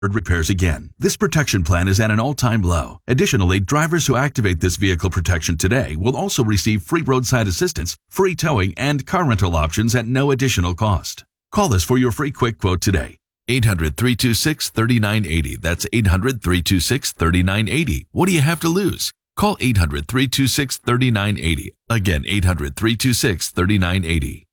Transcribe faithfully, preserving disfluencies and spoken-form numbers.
repairs again. This protection plan is at an all-time low. Additionally, drivers who activate this vehicle protection today will also receive free roadside assistance, free towing, and car rental options at no additional cost. Call us for your free quick quote today. eight hundred, three two six, three nine eight zero. That's eight hundred, three two six, three nine eight zero. What do you have to lose? Call eight hundred, three two six, three nine eight zero. Again, eight hundred, three two six, three nine eight zero.